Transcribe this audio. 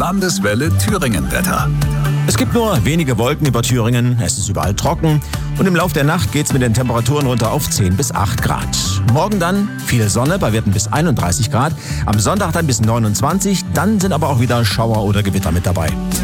Landeswelle Thüringen-Wetter. Es gibt nur wenige Wolken über Thüringen, es ist überall trocken und im Laufe der Nacht geht's mit den Temperaturen runter auf 10 bis 8 Grad. Morgen dann viel Sonne bei Werten bis 31 Grad, am Sonntag dann bis 29, dann sind aber auch wieder Schauer oder Gewitter mit dabei.